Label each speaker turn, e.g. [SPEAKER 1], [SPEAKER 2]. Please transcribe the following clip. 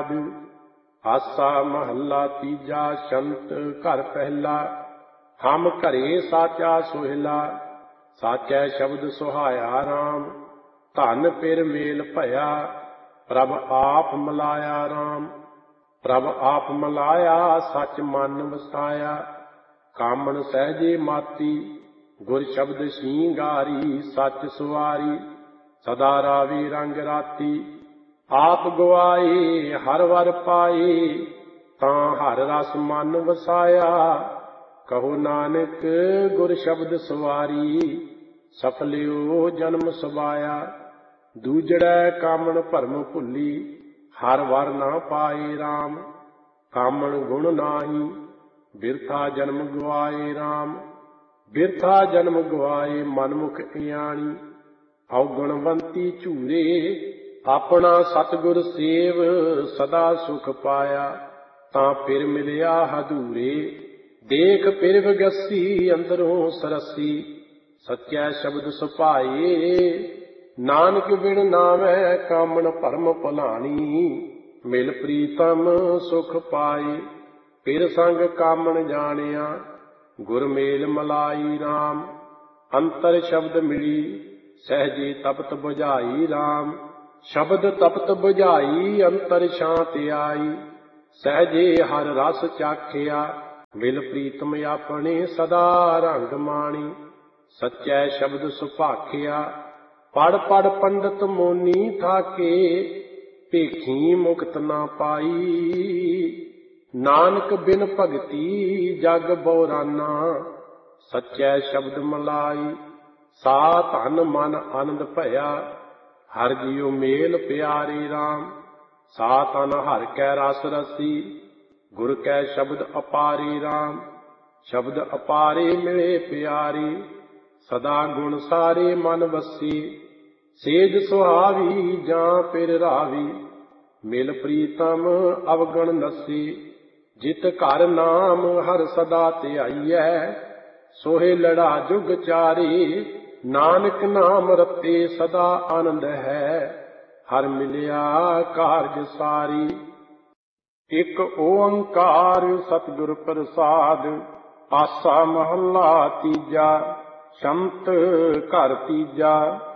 [SPEAKER 1] ਆਦ। ਆਸਾ ਮਹੱਲਾ ਤੀਜਾ। ਸ਼ੰਤ ਘਰ ਪਹਿਲਾ। ਹਮ ਘਰੇ ਸਾਚਾ ਸੋਹਿਲਾ। ਸਾਚੈ ਸ਼ਬਦ ਸੁਹਾਇਆ ਰਾਮ। ਧਨ ਪਿਰ ਮੇਲ ਭਇਆ। ਪ੍ਰਭ ਆਪ ਮਲਾਇਆ ਰਾਮ। ਪ੍ਰਭ ਆਪ ਮਲਾਇਆ ਸਚ ਮਨ ਵਸਾਇਆ। ਕਾਮਣ ਸਹਿਜੇ ਮਾਤੀ। ਗੁਰ ਸ਼ਬਦ ਸ਼ਿੰਗਾਰੀ। ਸਚ ਸੁਆਰੀ ਸਦਾ ਰਾਵੀ ਰੰਗ ਰਾਤੀ। ਆਪ ਗਵਾਏ ਹਰ ਵਰ ਪਾਏ। ਤਾਂ ਹਰ ਰਸ ਮਨ ਵਸਾਇਆ। ਕਹੋ ਨਾਨਕ ਗੁਰ ਸ਼ਬਦ ਸਵਾਰੀ। ਸਫਲਿਓ ਜਨਮ ਸਵਾਇਆ। ਦੂਜੜੈ ਕਾਮਣ ਭਰਮ ਭੁੱਲੀ। ਹਰ ਵਰ ਨਾ ਪਾਏ ਰਾਮ। ਕਾਮਣ ਗੁਣ ਨਾਹੀ ਬਿਰਥਾ ਜਨਮ ਗਵਾਏ ਰਾਮ। ਬਿਰਥਾ ਜਨਮ ਗਵਾਏ ਮਨਮੁਖ ਇਆਣੀ। ਔਗਣਵੰਤੀ ਝੂਰੇ ਆਪਣਾ ਸਤਿਗੁਰ ਸੇਵ। ਸਦਾ ਸੁਖ ਪਾਇਆ ਤਾਂ ਫਿਰ ਮਿਲਿਆ ਹਦੂਰੇ। ਦੇਖ ਫਿਰ ਵਿਗਸੀ ਅੰਦਰੋਂ ਸਰਸੀ। ਸੱਚੈ ਸ਼ਬਦ ਸੁਭਾਏ। ਨਾਨਕ ਬਿਨ ਨਾਵੈ ਕਾਮਣ ਭਰਮ ਭੁਲਾਣੀ। ਮਿਲ ਪ੍ਰੀਤਮ ਸੁਖ ਪਾਏ। ਫਿਰ ਸੰਗ ਕਾਮਣ ਜਾਣਿਆ। ਗੁਰ ਮੇਲ ਮਲਾਈ ਰਾਮ। ਅੰਤਰ ਸ਼ਬਦ ਮਿਲੀ ਸਹਿਜੇ ਤਪਤ ਬੁਝਾਈ ਰਾਮ। ਸ਼ਬਦ ਤਪਤ ਬੁਝਾਈ ਅੰਤਰ ਸ਼ਾਂਤ ਆਈ। ਸਹਿਜੇ ਹਰ ਰਸ ਚਾਖਿਆ। ਮਿਲ ਪ੍ਰੀਤਮ ਆਪਣੇ ਸਦਾ ਰੰਗ ਮਾਣੀ। ਸੱਚੈ ਸ਼ਬਦ ਸੁਭਾਖਿਆ। ਪੜ ਪੜ ਪੰਡਤ ਮੋਨੀ ਥਾਕੇ। ਭੇਖੀ ਮੁਕਤ ਨਾ ਪਾਈ। ਨਾਨਕ ਬਿਨ ਭਗਤੀ ਜਗ ਬਉਰਾਨਾ। ਸੱਚੈ ਸ਼ਬਦ ਮਲਾਈ। ਸਾ ਧਨ ਮਨ ਆਨੰਦ ਭਇਆ। ਹਰ ਜੀਉ ਮੇਲ ਪਿਆਰੇ ਰਾਮ। ਸਾ ਤਨ ਹਰ ਕੈ ਰਸ ਰਸੀ। ਗੁਰ ਕੈ ਸ਼ਬਦ ਅਪਾਰੇ ਰਾਮ। ਸ਼ਬਦ ਅਪਾਰੇ ਮਿਲੇ ਪਿਆਰੇ। ਸਦਾ ਗੁਣ ਸਾਰੇ ਮਨ ਵਸੀ। ਸੇਜ ਸੁਹਾਵੀ ਜਾਂ ਪਿਰ ਰਾਵੀ। ਮਿਲ ਪ੍ਰੀਤਮ ਅਵਗਣ ਨਸੀ। ਜਿਤ ਘਰ ਨਾਮ ਹਰ ਸਦਾ ਧਿਆਈਐ। ਸੋਹੇ ਲੜਾ ਜੁਗ ਚਾਰੇ। ਨਾਨਕ ਨਾਮ ਰਤੇ ਸਦਾ ਆਨੰਦ ਹੈ। ਹਰ ਮਿਲਿਆ ਕਾਰਜ ਸਾਰੀ। ਇਕ ਓੰਕਾਰ ਸਤਿਗੁਰ ਪ੍ਰਸਾਦ। ਆਸਾ ਮਹੱਲਾ ਤੀਜਾ। ਸ਼ੰਤ ਘਰ ਤੀਜਾ।